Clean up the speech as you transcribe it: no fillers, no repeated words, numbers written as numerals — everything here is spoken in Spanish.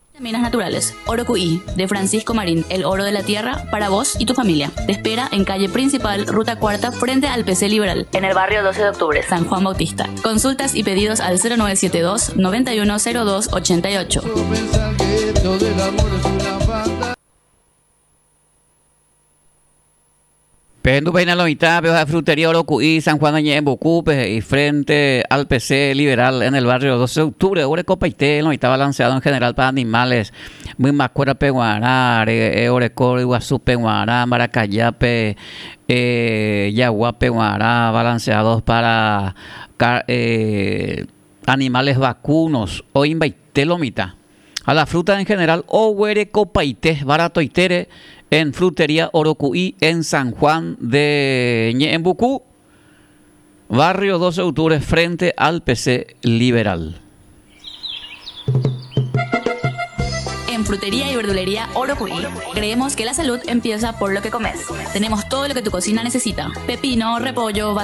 Vitaminas naturales. Oro QI, de Francisco Marín, el oro de la tierra para vos y tu familia. Te espera en calle principal, ruta cuarta, frente al PC Liberal, en el barrio 12 de octubre, San Juan Bautista. Consultas y pedidos al 0972 910288. Pendu peina la mitad, pero frutería Oro QI, San Juan de Embucú, y frente al PC Liberal en el barrio 12 de octubre. Ore copaité, la mitad balanceado en general para animales. Muy macuera peguará, orecor, iguazú peguará, maracayape, yagua peguará, balanceados para animales vacunos o invaité la mitad. A la fruta en general, o huere copaité, barato itere. En Frutería Oro QI en San Juan de Ñembucú, barrio 12 de octubre, frente al PC Liberal. En Frutería y Verdulería Oro QI creemos que la salud empieza por lo que comes. Tenemos todo lo que tu cocina necesita: pepino, repollo,